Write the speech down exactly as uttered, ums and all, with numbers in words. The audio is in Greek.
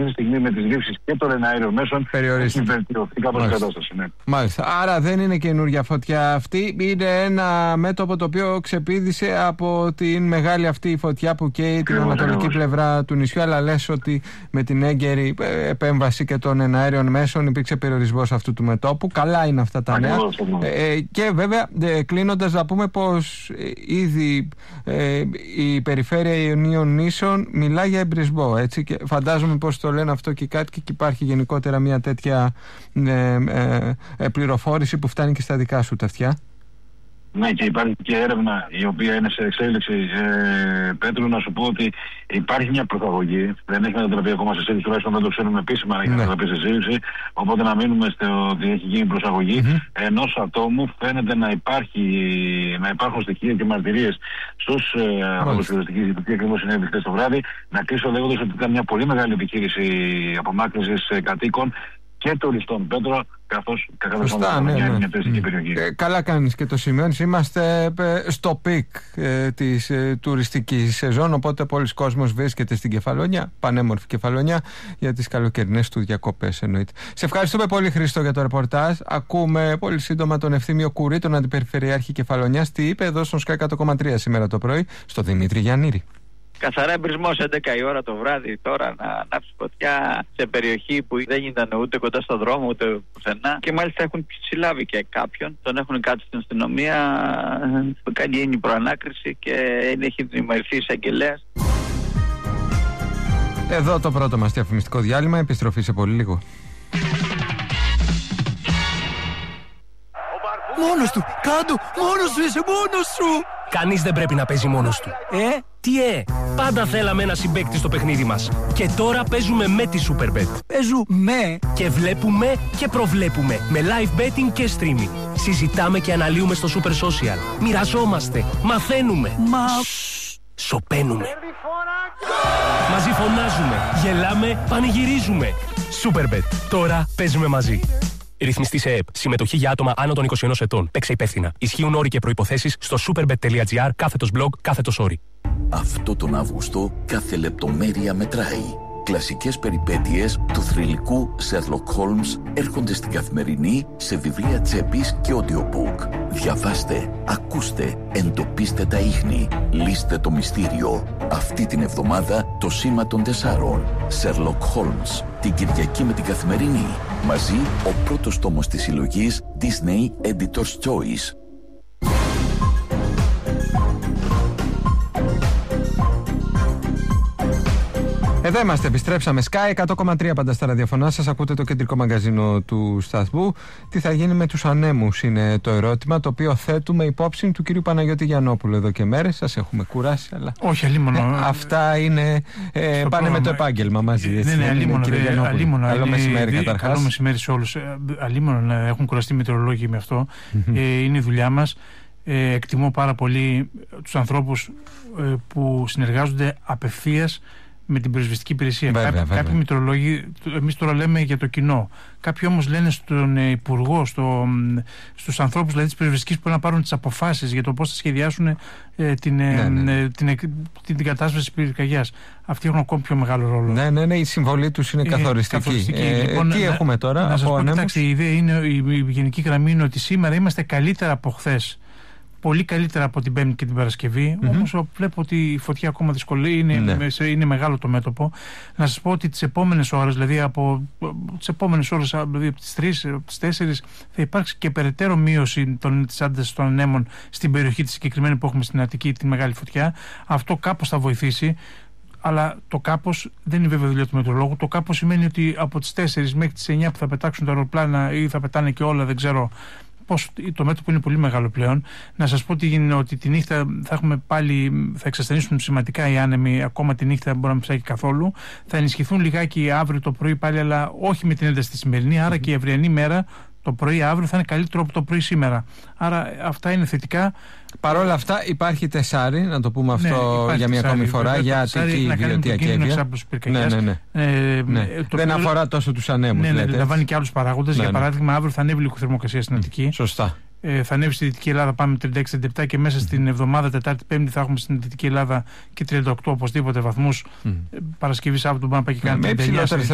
αυτή τη στιγμή με τις λήψεις και των εναέριων μέσων έχει βελτιωθεί κάπως η κατάσταση. Ναι. Μάλιστα. Άρα δεν είναι καινούργια φωτιά αυτή. Είναι ένα μέτωπο το οποίο ξεπήδησε από την μεγάλη αυτή φωτιά που καίει την ανατολική πλευρά του νησιού. Αλλά λες ότι με την έγκαιρη επέμβαση και των εναέριων μέσων υπήρξε περιορισμός αυτού του μετώπου. Καλά είναι αυτά τα νέα. Ε, και βέβαια, κλείνοντας, να πούμε πως ήδη ε, η περιφέρεια Ιωνίων νήσων μιλά για εμπρισμό. Έτσι, και φαντάζομαι πως το λένε αυτό και κάτι, και υπάρχει γενικότερα μια τέτοια ε, ε, ε, πληροφόρηση που φτάνει και στα δικά σου τα αυτιά. Ναι, και υπάρχει και έρευνα η οποία είναι σε εξέλιξη. Ε, Πέτρου, να σου πω ότι υπάρχει μια προσαγωγή. Δεν έχει μετατραπεί ακόμα σε σύλληψη, τουλάχιστον δεν το ξέρουμε επίσημα αν έχει μετατραπεί σε σύλληψη. Οπότε να μείνουμε στο ότι έχει γίνει προσαγωγή mm-hmm. ενός ατόμου. Φαίνεται να, υπάρχει, να υπάρχουν στοιχεία και μαρτυρίες στους ανθρώπους της πληροφορικής, γιατί ακριβώς συνέβη χθες το βράδυ. Να κλείσω λέγοντας ότι ήταν μια πολύ μεγάλη επιχείρηση απομάκρυνσης κατοίκων και τουριστών, Πέτρο, καθώς Σωστά, ναι, ναι. μια τουριστική περιοχή. Ε, καλά κάνεις και το σημειώνεις. Είμαστε ε, στο πικ ε, της ε, τουριστικής σεζόν, οπότε πολλοί κόσμος βρίσκεται στην Κεφαλονιά, πανέμορφη Κεφαλονιά, για τις καλοκαιρινές του διακοπές εννοείται. Σε ευχαριστούμε πολύ, Χρήστο, για το ρεπορτάζ. Ακούμε πολύ σύντομα τον Ευθύμιο Κουρί, τον Αντιπεριφερειάρχη Κεφαλονιάς, τι είπε εδώ στον Sky εκατό κόμμα τρία σήμερα το πρωί, στο Δημήτρη Γιαννήρη. Καθαρά εμπρισμός έντεκα η ώρα το βράδυ τώρα να ανάψει φωτιά σε περιοχή που δεν ήταν ούτε κοντά στον δρόμο ούτε πουθενά. Και μάλιστα έχουν συλλάβει και κάποιον. Τον έχουν κάτσει στην αστυνομία, κάνει έννοια προανάκριση και έχει δημιουργηθεί εισαγγελέας. Εδώ το πρώτο μας διαφημιστικό διάλειμμα. Επιστροφή σε πολύ λίγο. Μόνος του! Κάντο! Μόνος σου είσαι! Μόνος σου! Κανείς δεν πρέπει να παίζει μόνος του. Ε? Τι ε! Πάντα θέλαμε ένα συμπαίκτη στο παιχνίδι μας. Και τώρα παίζουμε με τη Superbet. Παίζουμε! Και βλέπουμε και προβλέπουμε. Με live betting και streaming. Συζητάμε και αναλύουμε στο Super Social. Μοιραζόμαστε. Μαθαίνουμε. Μα... Σοπαίνουμε. Μαζί φωνάζουμε. Γελάμε. Πανηγυρίζουμε. Superbet. Τώρα παίζουμε μαζί. Ρυθμιστή σε ΕΕΠ. Συμμετοχή για άτομα άνω των είκοσι ενός ετών. Παίξε υπεύθυνα. Ισχύουν όροι και προϋποθέσεις στο superbet.gr κάθετος blog κάθετος όροι. Αυτό τον Αύγουστο κάθε λεπτομέρεια μετράει. Κλασικές περιπέτειες του θρυλικού Sherlock Holmes έρχονται στην Καθημερινή σε βιβλία τσέπης και audiobook. Διαβάστε, ακούστε, εντοπίστε τα ίχνη, λύστε το μυστήριο. Αυτή την εβδομάδα το Σήμα των Τεσσάρων. Sherlock Holmes. Την Κυριακή με την Καθημερινή. Μαζί ο πρώτος τόμος της συλλογής Disney Editor's Choice. Εδώ είμαστε, επιστρέψαμε. Sky εκατό κόμμα τρία πάντα στα ραδιοφωνά σας. Ακούτε το κεντρικό μαγκαζίνο του σταθμού. Τι θα γίνει με τους ανέμους είναι το ερώτημα, το οποίο θέτουμε υπόψη του κυρίου Παναγιώτη Γιαννόπουλου εδώ και μέρες. Σας έχουμε κουράσει, αλλά. Όχι, αλίμονο. Ε, αυτά είναι. Ε, πάνε πρόγραμμα με το επάγγελμα μαζί. Έτσι, ναι, ναι, αλίμονο. Κύριε Γιαννόπουλου. Αλίμονο, καλό μεσημέρι δι, καταρχάς. Καλό μεσημέρι σε όλους. Αλίμονο να έχουν κουραστεί οι μετεωρολόγοι με αυτό. Mm-hmm. Ε, είναι η δουλειά μας. Ε, εκτιμώ πάρα πολύ τους ανθρώπους ε, που συνεργάζονται απευθείας με την πυροσβεστική υπηρεσία. Βέβαια, Κάποιοι, βέβαια. κάποιοι μητρολόγοι, εμείς τώρα λέμε για το κοινό. Κάποιοι όμως λένε στον ε, Υπουργό, στο, στους ανθρώπους δηλαδή της πυροσβεστικής που πρέπει να πάρουν τις αποφάσεις για το πώς θα σχεδιάσουν ε, την, ε, ναι, ναι. Ε, την, την, την, την κατάσταση της πυρκαγιάς. Αυτοί έχουν ακόμη πιο μεγάλο ρόλο. Ναι, ναι, ναι, η συμβολή τους είναι καθοριστική. καθοριστική. Ε, λοιπόν, τι να, έχουμε τώρα, να σας πω, κοιτάξτε, η ιδέα είναι, η, η γενική γραμμή είναι ότι σήμερα είμαστε καλύτερα από χθες. Πολύ καλύτερα από την Πέμπτη και την Παρασκευή. Mm-hmm. Όμως βλέπω ότι η φωτιά ακόμα δυσκολεύει, είναι, ναι. είναι μεγάλο το μέτωπο. Να σας πω ότι τις επόμενες ώρες, δηλαδή από τις επόμενες ώρες, δηλαδή από τις τρεις, από τις τέσσερις, θα υπάρξει και περαιτέρω μείωση των, της άντασης των ανέμων στην περιοχή τη συγκεκριμένη που έχουμε στην Αττική, την μεγάλη φωτιά. Αυτό κάπως θα βοηθήσει. Αλλά το κάπως δεν είναι βέβαια δουλειά του μετρολόγου. Το κάπως σημαίνει ότι από τις τέσσερις μέχρι τις εννιά που θα πετάξουν τα αεροπλάνα ή θα πετάνε και όλα, δεν ξέρω. Πώς, το μέτωπο είναι πολύ μεγάλο πλέον. Να σας πω ότι, ότι τη νύχτα θα έχουμε πάλι, θα εξασθενήσουν σημαντικά οι άνεμοι, ακόμα τη νύχτα δεν μπορεί να ψάξει καθόλου. Θα ενισχυθούν λιγάκι αύριο το πρωί πάλι, αλλά όχι με την ένταση τη σημερινή. Άρα mm-hmm. και η αυριανή μέρα, το πρωί αύριο, θα είναι καλύτερο από το πρωί σήμερα. Άρα αυτά είναι θετικά. Παρ' όλα αυτά υπάρχει τεσάρι, να το πούμε αυτό ναι, για μια ακόμη φορά, για Αττική, Βιωτία και Εύβοια. Ναι, ναι, ναι. Ε, ναι. Το δεν αφορά τόσο τους ανέμους. Ναι, ναι, λαμβάνει και άλλους παράγοντες. Ναι, για παράδειγμα, ναι. αύριο θα ανέβει λίγο θερμοκρασία στην Αττική. Σωστά. Ε, θα ανέβει στη Δυτική Ελλάδα, πάμε τριάντα έξι τριάντα επτά και μέσα στην εβδομάδα Τετάρτη Πέμπτη θα έχουμε στην Δυτική Ελλάδα και τριάντα οκτώ οπωσδήποτε βαθμούς. Mm. Παρασκευή Σάββατο μπορεί να πάει και κάνει τριάντα εννιά.